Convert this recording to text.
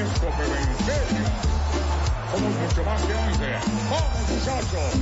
esto, pero en serio. Somos mucho más que 11. ¡Vamos, muchachos!